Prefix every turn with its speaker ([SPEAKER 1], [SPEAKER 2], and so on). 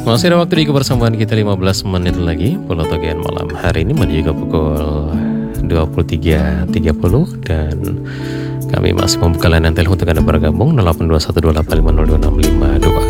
[SPEAKER 1] Masih ada waktu di kebersamaan kita 15 menit lagi. Pulau Togean malam hari ini menuju ke pukul 23.30 dan kami masih membuka layanan telepon untuk Anda bergabung 082128502652.